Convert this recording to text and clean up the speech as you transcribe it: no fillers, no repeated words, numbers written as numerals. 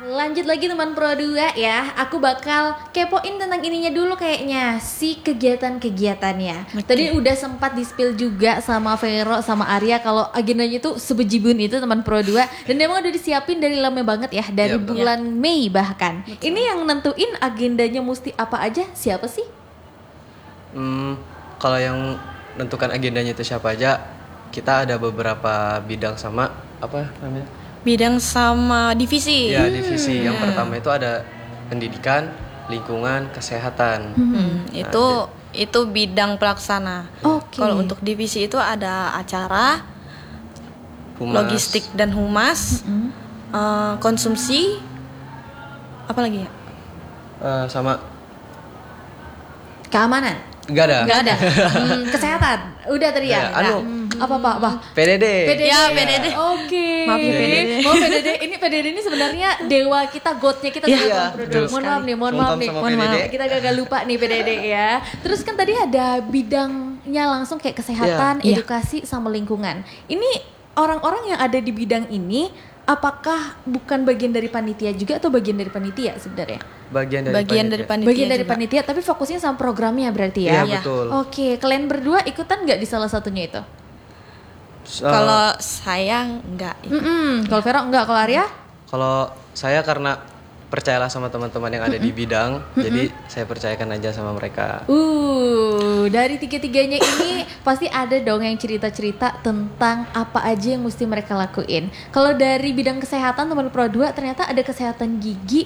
Lanjut lagi teman Pro 2 ya. Aku bakal kepoin tentang ininya dulu kayaknya, si kegiatan-kegiatannya. Oke. Tadi udah sempat di-spill juga sama Vero sama Arya kalau agendanya itu sebejibun itu teman Pro 2 dan memang udah disiapin dari lama banget ya, dari Iya, betul. bulan Mei bahkan. Ini yang nentuin agendanya mesti apa aja siapa sih? Kalau yang menentukan agendanya itu siapa aja, kita ada beberapa bidang sama apa namanya? Bidang sama divisi. Ya, divisi. Yang pertama itu ada pendidikan, lingkungan, kesehatan. Itu bidang pelaksana. Oke. Kalau untuk divisi itu ada acara, Humas. logistik dan humas, konsumsi, apa lagi ya? Sama Keamanan. enggak ada. Enggak ada. Kesehatan. Udah tadi ya. Ya, Apa? PDD. Ya, PDD. Oke. Maaf ya, PDD. PDD ini sebenarnya dewa kita, godnya kita Iya, semua. betul Mohon maaf nih, Sungkem sama mohon maaf. PDD. Kita gagal lupa nih PDD ya. Terus kan tadi ada bidangnya langsung kayak kesehatan, Iya. edukasi sama lingkungan. Ini orang-orang yang ada di bidang ini apakah bukan bagian dari panitia juga atau bagian dari panitia sebenarnya? Bagian dari panitia. Bagian dari juga. panitia tapi fokusnya sama programnya berarti ya? Iya, betul. Oke, kalian berdua ikutan nggak di salah satunya itu? Kalau saya enggak. Kalau Vero enggak, kalau Arya? Kalau saya karena percayalah sama teman-teman yang ada di bidang, jadi saya percayakan aja sama mereka. Dari tiga-tiganya ini pasti ada dong yang cerita-cerita tentang apa aja yang mesti mereka lakuin. Kalau dari bidang kesehatan teman Pro 2 ternyata ada kesehatan gigi